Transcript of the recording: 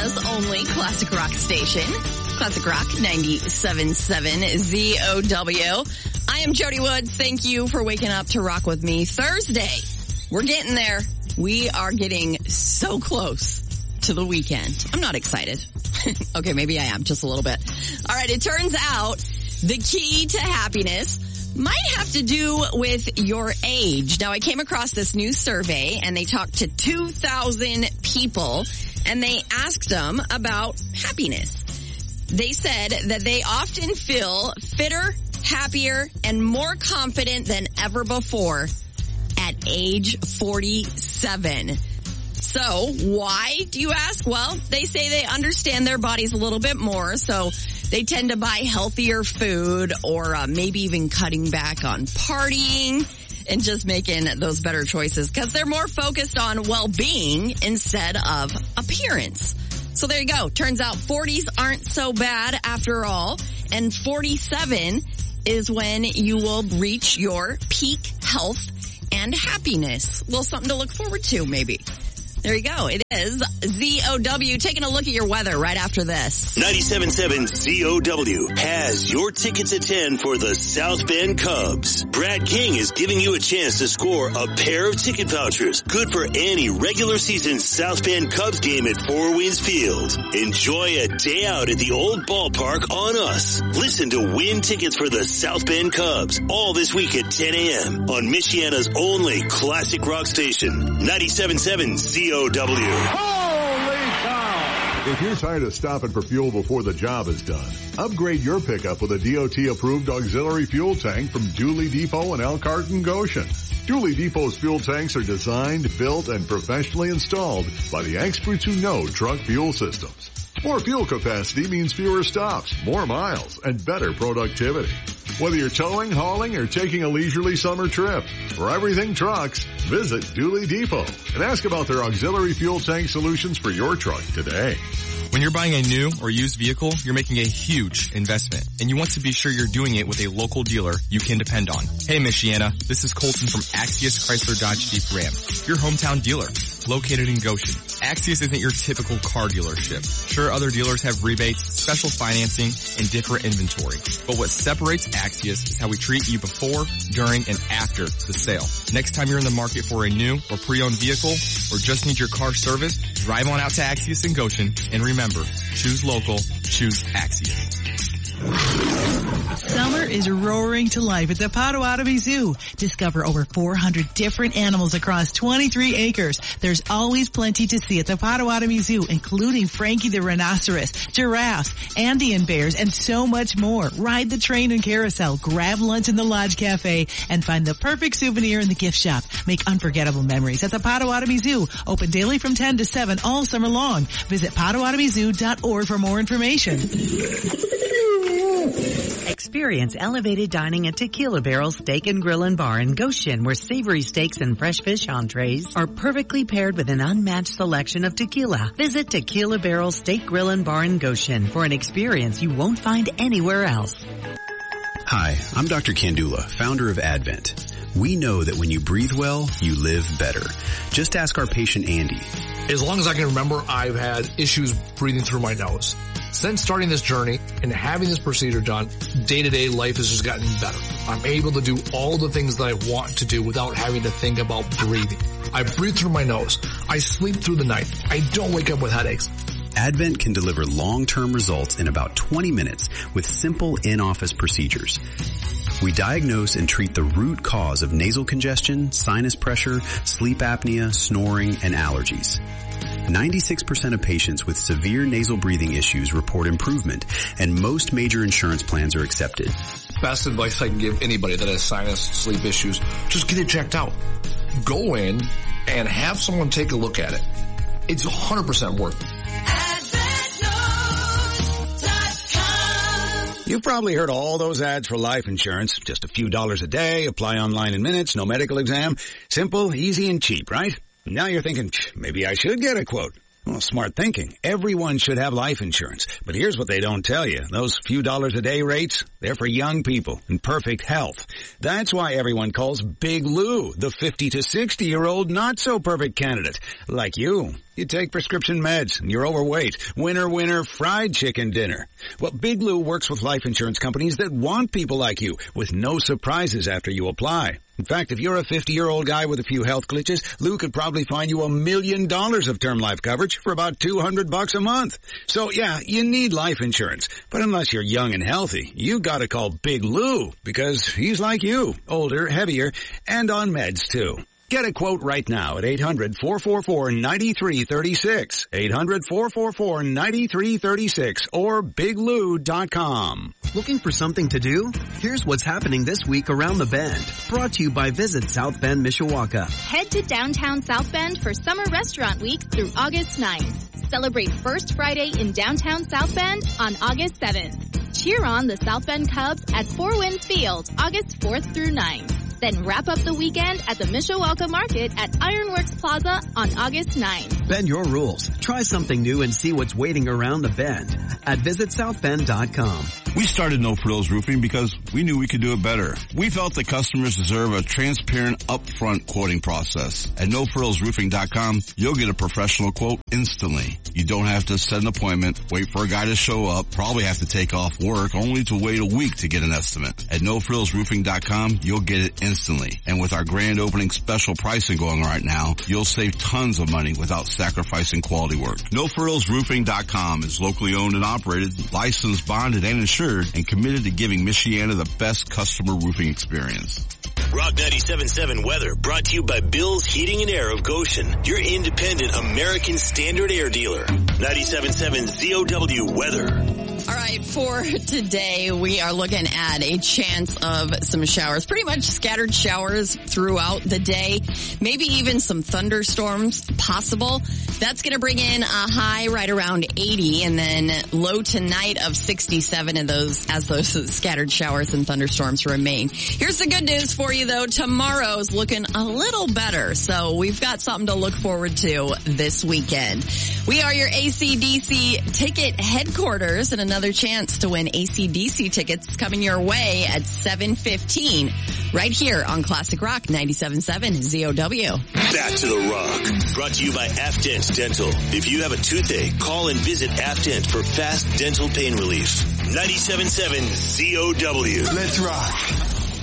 Michiana's only classic rock station. Classic Rock 97.7 ZOW. I am Jody Woods. Thank you for waking up to rock with me. Thursday. We're getting there. We are getting so close to the weekend. I'm not excited. Okay, maybe I am just a little bit. All right, it turns out the key to happiness might have to do with your age. Now, I came across this new survey, and they talked to 2,000 people, and they asked them about happiness. They said that they often feel fitter, happier, and more confident than ever before at age 47. So, why, do you ask? Well, they say they understand their bodies a little bit more, so they tend to buy healthier food or maybe even cutting back on partying and just making those better choices because they're more focused on well-being instead of appearance. So there you go. Turns out 40s aren't so bad after all, and 47 is when you will reach your peak health and happiness. A little something to look forward to, maybe. There you go. It is ZOW. Taking a look at your weather right after this. 97.7 ZOW has your tickets at 10 for the South Bend Cubs. Brad King is giving you a chance to score a pair of ticket vouchers, good for any regular season South Bend Cubs game at Four Winds Field. Enjoy a day out at the old ballpark on us. Listen to win tickets for the South Bend Cubs all this week at 10 a.m. on Michiana's only classic rock station, 97.7 ZOW. Holy cow! If you're tired of stopping for fuel before the job is done, upgrade your pickup with a DOT-approved auxiliary fuel tank from Dooley Depot in Elkhart and Goshen. Dooley Depot's fuel tanks are designed, built, and professionally installed by the experts who know truck fuel systems. More fuel capacity means fewer stops, more miles, and better productivity. Whether you're towing, hauling, or taking a leisurely summer trip, for everything trucks, visit Dooley Depot and ask about their auxiliary fuel tank solutions for your truck today. When you're buying a new or used vehicle, you're making a huge investment, and you want to be sure you're doing it with a local dealer you can depend on. Hey, Michiana, this is Colton from Axius Chrysler Dodge Jeep Ram, your hometown dealer, located in Goshen. Axius isn't your typical car dealership. Sure, other dealers have rebates, special financing, and different inventory, but what separates Axius is how we treat you before, during, and after the sale. Next time you're in the market for a new or pre-owned vehicle, or just need your car serviced, drive on out to Axius in Goshen, and remember, choose local, choose Axius. Summer is roaring to life at the Potawatomi Zoo. Discover over 400 different animals across 23 acres. There's always plenty to see at the Potawatomi Zoo, including Frankie the rhinoceros, giraffes, Andean bears, and so much more. Ride the train and carousel, grab lunch in the Lodge Cafe, and find the perfect souvenir in the gift shop. Make unforgettable memories at the Potawatomi Zoo. Open daily from 10 to 7 all summer long. Visit PotawatomiZoo.org for more information. Experience elevated dining at Tequila Barrel Steak and Grill and Bar in Goshen, where savory steaks and fresh fish entrees are perfectly paired with an unmatched selection of tequila. Visit Tequila Barrel Steak Grill and Bar in Goshen for an experience you won't find anywhere else. Hi, I'm Dr. Kandula, founder of Advent. We know that when you breathe well, you live better. Just ask our patient Andy. As long as I can remember, I've had issues breathing through my nose. Since starting this journey and having this procedure done, day-to-day life has just gotten better. I'm able to do all the things that I want to do without having to think about breathing. I breathe through my nose. I sleep through the night. I don't wake up with headaches. Advent can deliver long-term results in about 20 minutes with simple in-office procedures. We diagnose and treat the root cause of nasal congestion, sinus pressure, sleep apnea, snoring, and allergies. 96% of patients with severe nasal breathing issues report improvement, and most major insurance plans are accepted. Best advice I can give anybody that has sinus, sleep issues, just get it checked out. Go in and have someone take a look at it. It's 100% worth it. You've probably heard all those ads for life insurance. Just a few dollars a day, apply online in minutes, no medical exam. Simple, easy, and cheap, right? Now you're thinking, maybe I should get a quote. Well, smart thinking. Everyone should have life insurance. But here's what they don't tell you. Those few dollars a day rates, they're for young people in perfect health. That's why everyone calls Big Lou the 50 to 60-year-old not-so-perfect candidate. Like you. You take prescription meds, and you're overweight. Winner, fried chicken dinner. Well, Big Lou works with life insurance companies that want people like you, with no surprises after you apply. In fact, if you're a 50-year-old guy with a few health glitches, Lou could probably find you $1 million of term life coverage for about $200 a month. So yeah, you need life insurance. But unless you're young and healthy, you gotta call Big Lou, because he's like you, older, heavier, and on meds too. Get a quote right now at 800-444-9336, 800-444-9336, or biglou.com. Looking for something to do? Here's what's happening this week around the Bend. Brought to you by Visit South Bend, Mishawaka. Head to downtown South Bend for Summer Restaurant Week through August 9th. Celebrate First Friday in downtown South Bend on August 7th. Cheer on the South Bend Cubs at Four Winds Field August 4th through 9th. Then wrap up the weekend at the Mishawaka Market at Ironworks Plaza on August 9th. Bend your rules. Try something new and see what's waiting around the Bend at visitsouthbend.com. We started No Frills Roofing because we knew we could do it better. We felt that customers deserve a transparent, upfront quoting process. At NoFrillsRoofing.com, you'll get a professional quote instantly. You don't have to set an appointment, wait for a guy to show up, probably have to take off work, only to wait a week to get an estimate. At NoFrillsRoofing.com, you'll get it instantly. And with our grand opening special pricing going right now, you'll save tons of money without sacrificing quality work. NoFrillsRoofing.com is locally owned and operated, licensed, bonded, and insured, and committed to giving Michiana the best customer roofing experience. Rock 97.7 weather brought to you by Bill's Heating and Air of Goshen, your independent American Standard Air dealer. 97.7 ZOW weather. All right, for today, we are looking at a chance of some showers, pretty much scattered showers throughout the day, maybe even some thunderstorms possible. That's going to bring in a high right around 80 and then low tonight of 67 of those as those scattered showers and thunderstorms remain. Here's the good news for you, though. Tomorrow's looking a little better, so we've got something to look forward to this weekend. We are your AC/DC ticket headquarters, and another chance to win AC/DC tickets coming your way at 7:15 right here on Classic Rock 97.7 ZOW. Back to the Rock. Brought to you by Afdent Dental. If you have a toothache, call and visit Afdent for fast dental pain relief. 97.7 ZOW. Let's rock.